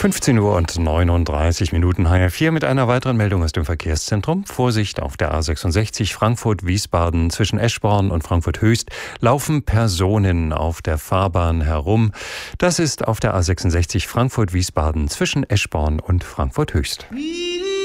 15 Uhr und 39 Minuten HR4 mit einer weiteren Meldung aus dem Verkehrszentrum. Vorsicht auf der A66 Frankfurt-Wiesbaden zwischen Eschborn und Frankfurt-Höchst laufen Personen auf der Fahrbahn herum. Das ist auf der A66 Frankfurt-Wiesbaden zwischen Eschborn und Frankfurt-Höchst.